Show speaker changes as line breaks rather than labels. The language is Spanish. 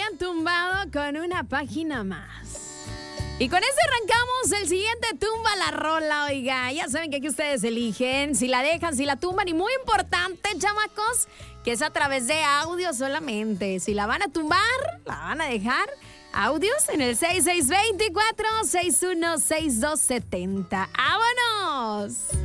hayan tumbado con una página más. Y con eso arrancamos el siguiente Tumba la Rola, oiga. Ya saben que aquí ustedes eligen si la dejan, si la tumban. Y muy importante, chamacos, que es a través de audio solamente. Si la van a tumbar, la van a dejar. Audios en el 6624-616270. ¡Vámonos!